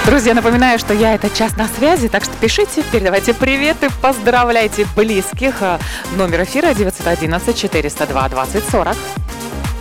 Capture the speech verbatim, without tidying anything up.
Друзья, напоминаю, что я — это «Час на связи», так что пишите, передавайте приветы, поздравляйте близких. Номер эфира девятьсот одиннадцать четыреста два двадцать сорок.